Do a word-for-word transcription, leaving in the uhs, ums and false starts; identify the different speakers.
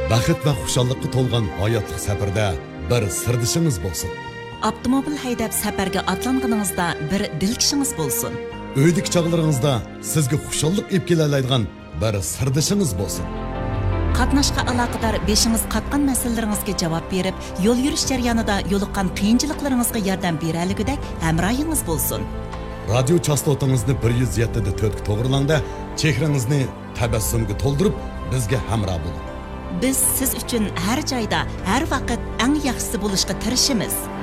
Speaker 1: Baxit va xushalliqqa to'lgan hayotlik safarda bir sirdishingiz bo'lsin.
Speaker 2: Avtomobil haydab safarga atlanganingizda bir dilkishingiz bo'lsin.
Speaker 1: Uydagi chog'laringizda sizga xushallik olib kelalaydigan bir sirdishingiz bo'lsin.
Speaker 2: Qatnashqa aloqador beshingiz qatgan masalalaringizga javob berib, yo'l yurish jarayonida yo'liqqan qiyinchiliklaringizga yordam beraligidek hamrohingiz bo'lsin.
Speaker 1: Radio chastotangizni bir yuz yetti nuqta to'rt ga to'g'rilangda, chehrangizni tabassumga to'ldirib, bizga hamroh bo'ling.
Speaker 2: Biz siz uchun har joyda, har vaqt eng yaxshisi bo'lishga tirishamiz.